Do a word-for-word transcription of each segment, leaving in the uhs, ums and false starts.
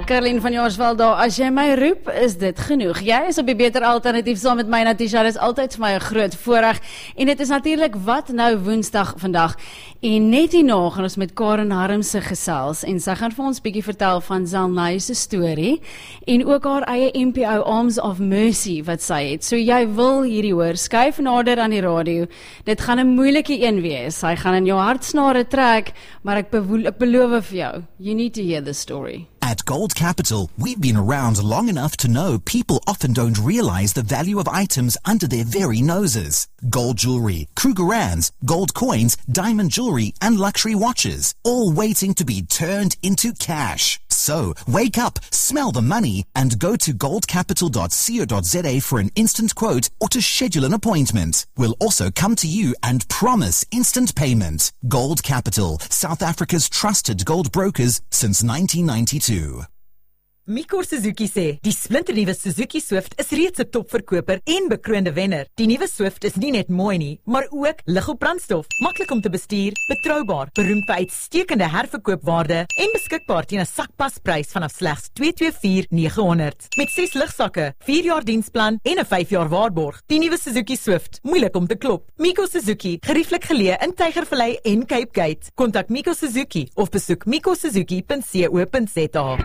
Caroline van Jaarsveld daar, as jy my roep, is dit genoeg. Jy is op die beter alternatief saam met my, Natisha, dit is altyd vir my 'n groot voorreg. En dit is natuurlik wat nou Woensdag vandag. En net hierna gaan ons met Karen Harmse gesels, en sy gaan vir ons bietjie vertel van Zelnay se storie, en ook haar eie N P O Arms of Mercy wat sy het. So jy wil hierdie hoor, skuif nader aan die radio. Dit gaan 'n moeilike een wees. Sy gaan in jou hartsnare trek, maar ek, ek beloof vir jou, you need to hear the story. At Gold Capital, we've been around long enough to know people often don't realize the value of items under their very noses. Gold jewelry, Krugerrands, gold coins, diamond jewelry, and luxury watches, all waiting to be turned into cash. So, wake up, smell the money, and go to gold capital dot co dot za for an instant quote or to schedule an appointment. We'll also come to you and promise instant payment. Gold Capital, South Africa's trusted gold brokers since nineteen ninety-two. Mikor Suzuki sê, die splinternuwe Suzuki Swift is reeds 'n topverkoper en bekroonde wenner. Die nuwe Swift is nie net mooi nie, maar ook lig op brandstof, maklik om te bestuur, betroubaar, beroemd vir uitstekende herverkoopwaarde en beskikbaar teen 'n sakpasprys vanaf slegs twee twee vier nege honderd. Met ses ligsakke, vier jaar diensplan en 'n vyf jaar waarborg. Die nuwe Suzuki Swift, moeilik om te klop. Miko Suzuki, gerieflik geleë in Tygervallei en Cape Gate. Kontak Miko Suzuki of besoek miko suzuki punt co punt za.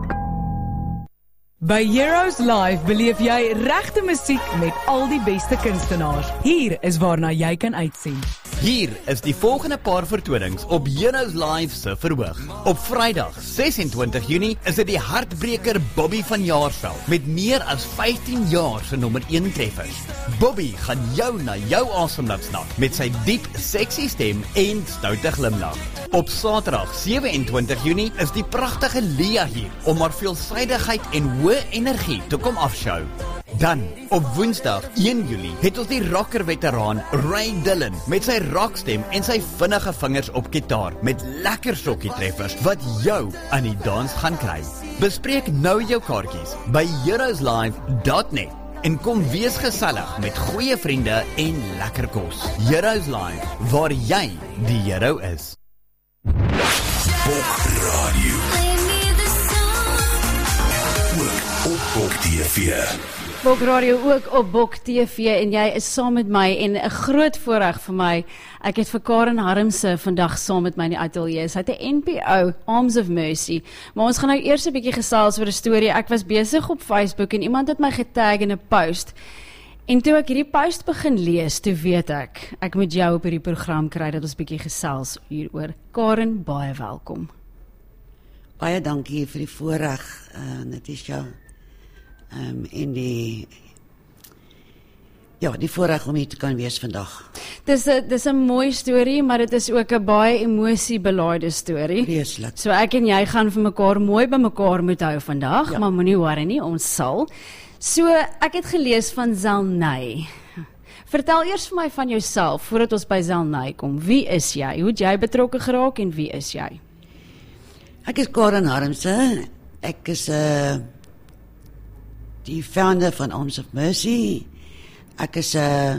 By Heroes Live beleef jy regte musiek met al die beste kunstenaars. Hier is waarna jy kan uitsien. Hier is die volgende paar vertonings op Heroes Live se verhoog. Op Vrydag, ses en twintig Junie, is dit die hartbreker Bobby van Jaarsveld met meer as vyftien jaar se nommer een treffers. Bobby gaan jou na jou asem laat snak met sy diep, sexy stem en stoute glimlag. Op Saterdag, sewe en twintig Junie, is die pragtige Lia hier om haar veelsidigheid en hoë energie te kom afshow. Dan, op Woensdag, een Julie, het ons die rocker-veteraan Ray Dillon met sy rockstem en sy vinnige vingers op gitaar met lekker sokkie-treffers wat jou aan die dans gaan kry. Bespreek nou jou kaartjies by heroes live dot net en kom wees gesellig met goeie vriende en lekker kos. Heroes Live, waar jy die hero is. Bok Radio. Ook op Bok T V. Bok Radio ook op Bok T V, en jy is saam met my, en 'n groot voorreg vir my. Ek het vir Karen Harmse vandag saam met my in die ateljee. Sy het 'n N P O, Arms of Mercy. Maar ons gaan nou eers 'n bietjie gesels oor 'n storie. Ek was besig op Facebook en iemand het my getag in 'n post. En toe ek hierdie post begin lees, toe weet ek, ek moet jou op hierdie program kry dat ons bietjie gesels hieroor. Karen, baie welkom. Baie dankie vir die voorreg, uh, Natisha. Um, en die ja, die voorreg om hier te kan wees vandag. Dis 'n dis 'n mooi storie, maar dit is ook 'n baie emosiebelaaide storie. Vreeslik. So ek en jy gaan vir mekaar mooi by mekaar moet hou vandag, Ja. maar moenie worry nie, ons sal. So ek het gelees van Zelnay. Vertel eers vir my van jouself voordat ons by Zelnay kom. Wie is jy? Hoe het jy betrokke geraak en wie is jy? Ek is Karen Harmse. Ek is 'n uh, die founder van Arms of Mercy. Ek is 'n uh,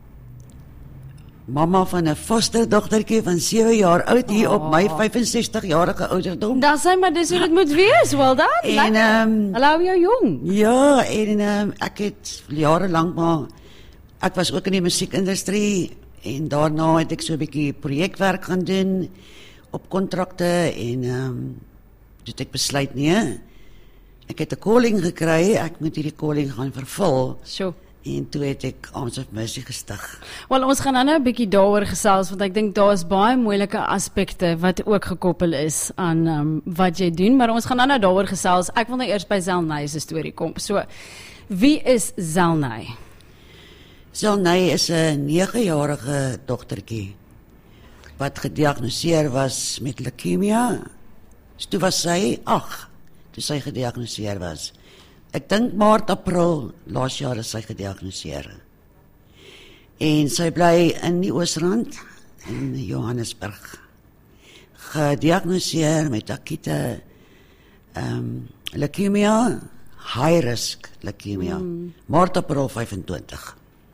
mamma van 'n fosterdogtertjie van sewe jaar oud hier oh. op my vyfensestig-jarige ouderdom. Dan sê maar dis hoe dit moet wees. Wel dan. En ehm Hallo jou jong. Ja, en um, ek het jare lank maar ek was ook in die musiekindustrie en daarna het ek so 'n bietjie projekwerk gaan doen op kontrakte en ehm um, toe het ek besluit nee. Ek het 'n calling gekry, ek moet hierdie calling gaan vervul. So. En toe het ek Arms of Mercy gestig. Wel, ons gaan nou 'n bietjie daaroor gesels, want ek dink daar is baie moeilike aspekte wat ook gekoppel is aan um, wat jy doen, maar ons gaan nou nou daaroor gesels. Ek wil nou eers by Zelnay se storie kom. So, wie is Zelnay? Zelnay is 'n negejarige dogtertjie wat gediagnoseer was met leukemia. So toe was sy ag, toe sy gediagnoseer was. Ek dink Maart, April laas jaar is sy gediagnoseer. En sy bly in die Oosrand in Johannesburg. Gediagnoseer met akute um, leukemia, high risk leukemia. Mm. Maart, April vyfentwintig.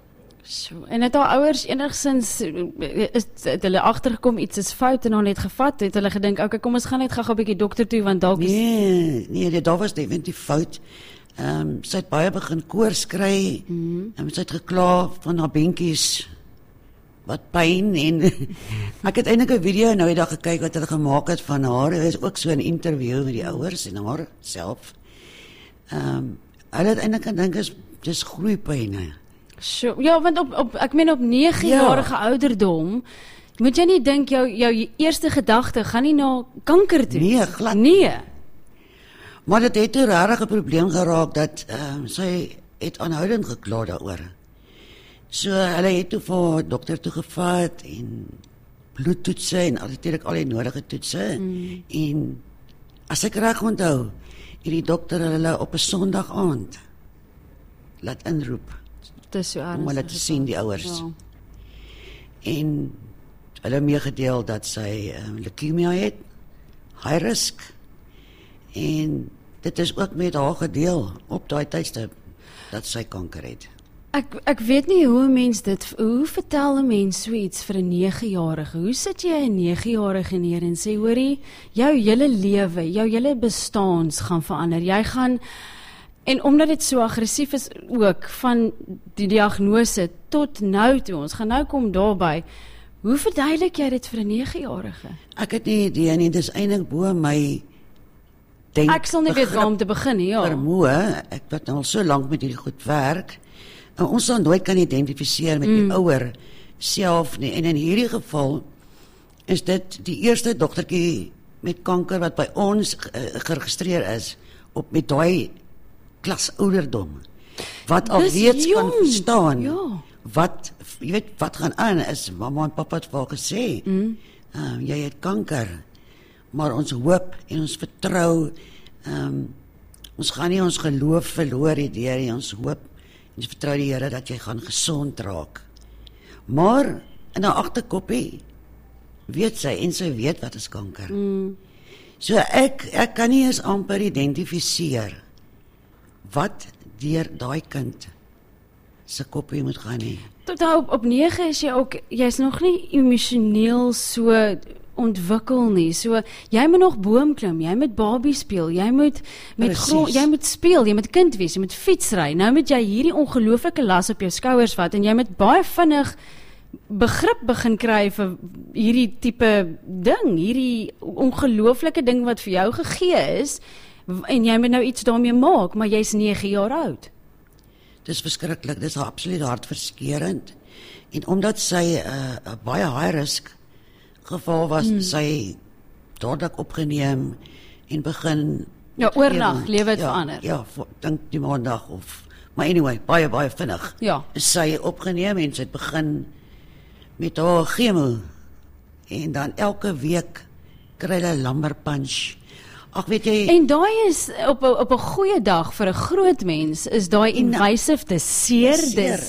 So, en het haar ouers enigstens is het hulle agtergekom iets is fout en haar net gevat, het hulle gedink, okay, kom ons gaan net gou 'n bietjie dokter toe want dalk is Nee, nee, nee, daar was definitief fout. Ehm um, sy het baie begin koors kry. Mm. En sy het gekla van haar beentjies wat pyn en ek het eintlik 'n video nou die dag gekyk wat hulle gemaak het van haar. Dit is ook so 'n interview met die ouers en haar self. Ehm um, hulle het eintlik gedink is dis groeipyne. So, ja, want op op ek meen op nege-jarige ja. ouderdom moet jy nie dink jou jou eerste gedagte gaan nie na kanker toe. Nee, glad. Nee. Maar dit het 'n rare probleem geraak dat ehm um, sy het aanhoudend gekla daaroor. So hulle het toe vir dokter toe gevat en bloedtoetse en natuurlik al die nodige toetse mm. en as ek reg onthou, het die dokter hulle op 'n Sondag aand laat inroep. Dis so om hulle te sien die ouers. Ja. En hulle meegedeel dat sy um, leukemia het, high risk. En dit is ook met haar gedeel op daai tydstip dat sy kanker het. Ek ek weet nie hoe 'n mens dit hoe vertel 'n mens so iets vir 'n nege-jarige? Hoe sit jy 'n nege-jarige neer en sê hoorie, jou hele lewe, jou hele bestaans gaan verander. Jy gaan en omdat dit so aggressief is ook van die diagnose tot nou toe, ons gaan nou kom daarby. Hoe verduidelik jy dit vir 'n nege-jarige? Ek het nie idee nie, dis eintlik bo my denk. Ek sal nie weet waar om te begin nie, ja. Vermoë, ek wat nou al so lank met hierdie goed werk. En ons sal nooit kan identifiseer met mm. die ouer self nie. En in hierdie geval is dit die eerste dogtertjie met kanker wat by ons uh, geregistreer is op met daai klas ouderdom. Wat alreeds kan verstaan. Ja. Wat jy weet wat gaan aan is mamma en pappa het vir gesê. Mm. Uh, jy het kanker. Maar ons hoop en ons vertrou um, ons gaan nie ons geloof verloor hê deur nie. Ons hoop en vertrou die Here dat jy gaan gesond raak. Maar in haar agterkoppie weet sy en sy weet wat is kanker. Mm. So ek ek kan nie eens amper identifiseer wat deur daai kind se koppie moet gaan nie. Tot op op nege is jy ook jy's nog nie emosioneel so ontwikkel nie. So jy moet nog boom klim, jy moet babie speel, jy moet met grond, jy moet speel, jy moet kind wees, jy moet fietsry. Nou moet jy hierdie ongelooflike las op jou skouers vat en jy moet baie vinnig begrip begin kry vir hierdie tipe ding, hierdie ongelooflike ding wat vir jou gegee is en jy moet nou iets daarmee maak, maar jy's nege jaar oud. Dis verskriklik, dis absoluut hartverskeurend. En omdat sy 'n uh, baie high risk geval was, hmm. sy dadelik opgeneem en begin ja, oornag lewe het ja, verander. Ja, dink die maandag of maar anyway, baie baie vinnig. Ja. Sy opgeneem en sy het begin met haar chemo. En dan elke week kry hulle lumbar punch. Ag weet jy, en daai is op 'n op 'n goeie dag vir 'n groot mens is daai invasive, dis seer, dis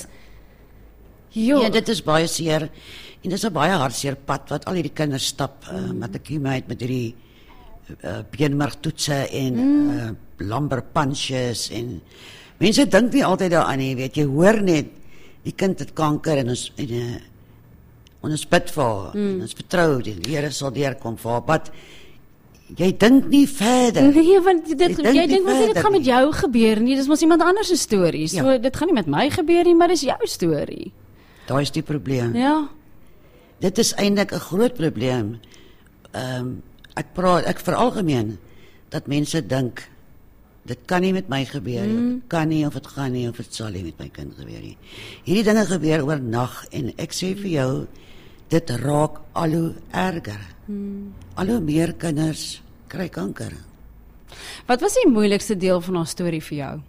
jo. Ja, dit is baie seer. En dis 'n baie hartseer pad wat al hierdie kinders stap uh, met 'n kiemheid met hierdie uh, beenmergtoetse en mm. uh, lumbar punches en mense dink nie altyd daaraan nie, weet jy, hoor net die kind het kanker en ons en uh, ons bid vir haar mm. en ons vertrou die Here sal deurkom vir haar, wat jy dink nie verder. Nee, want dit, jy, jy dink mos dit gaan met jou gebeur nie, dis mos iemand anders se storie. So ja. Dit gaan nie met my gebeur nie, maar dis jou storie. Daai is die probleem. Ja. Dit is eintlik 'n groot probleem. Ehm um, ek praat ek veralgemeen dat mense dink dit kan nie met my gebeur nie, mm. kan nie of dit gaan nie of dit sal nie met my kind gebeur nie. Hierdie dinge gebeur oor nag en ek sê vir jou dit raak al hoe erger. Hmm. Al hoe meer kinders kry kanker. Wat was die moeilikste deel van haar storie vir jou?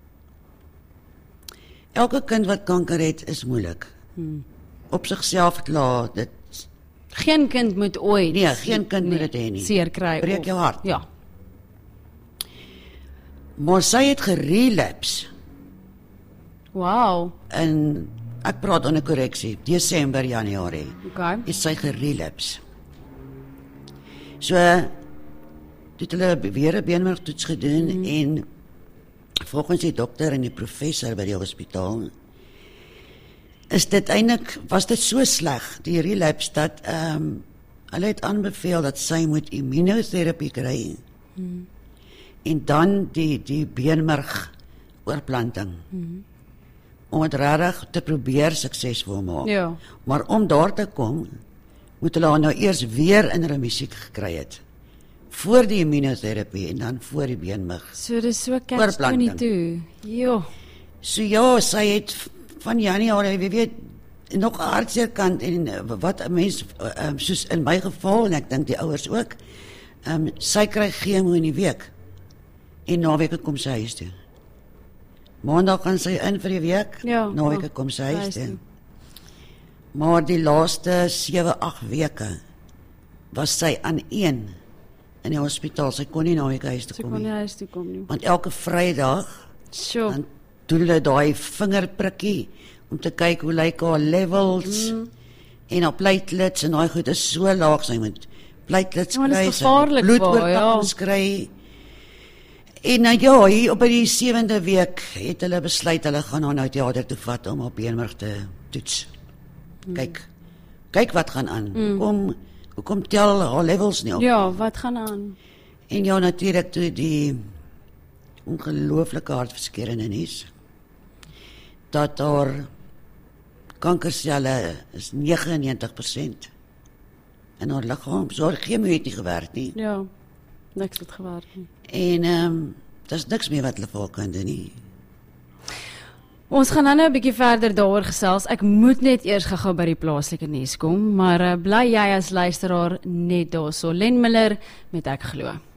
Elke kind wat kanker het is moeilik. Hmm. Op sigself klaar, dit geen kind moet ooit nee, geen kind nee, moet dit hê nie. Seer kry. Breek jou hart. Ja. Maar sy het gerelapse. Wow. En ek praat onder korreksie, Desember, Januarie. Okay. Is sy gerelapse. So, dit hulle weer 'n beenmergtoets gedoen mm. en volgens die dokter en die professor by die hospitaal is dit eintlik was dit so sleg die relapse dat ehm um, hulle het aanbeveel dat sy moet immunoterapie kry. Hmm. En dan die die beenmerg oorplanting. Hmm. Om dit regtig te probeer suksesvol maak. Ja. Maar om daar te kom, moet hulle haar nou eers weer in remissie gekry het. Voor die immunoterapie en dan voor die beenmerg. So dis so catch twenty-two. Jo. So ja, sy het van Januarie, jy weet, nog 'n hartseer kant en wat 'n mens um, soos in my geval en ek dink die ouers ook, um, sy kry chemo in die week. En naweke kom sy huis toe. Maandag gaan sy in vir die week, ja, naweke ja, kom sy huis toe. Maar die laaste sewe, agt weke was sy aan een in die hospitaal. Sy kon nie naweke huis toe Sy kom kon nie nie. huis toe kom nie. Want elke Vrydag Sjoe. dan doen hulle daai vingerprikkie om te kyk hoe lyk haar levels mm. en haar platelets en daai goed is so laag, sy moet platelets Ja, dit is kry, gevaarlik waar, bloedoortappings ja. kry. En nou ja, hier op by die sewende week het hulle besluit hulle gaan haar nou teater toe vat om haar beenmerg te toets. Mm. Kyk. Kyk wat gaan aan. Mm. Kom, hoekom tel haar levels nie op? Ja, wat gaan aan? En ja, natuurlik toe die ongelooflike hartverskeurende nuus dat haar kankerselle is negenennegentig persent in haar liggaam. So haar chemo het nie gewerk nie. Ja. Niks het gewerk nie. En ehm um, daar's niks meer wat hulle vir haar kan doen nie. Ons gaan nou 'n bietjie verder daaroor gesels. Ek moet net eers gou-gou by die plaaslike nuus kom, maar uh, bly jy as luisteraar net daarso. Len Miller met Ek Glo.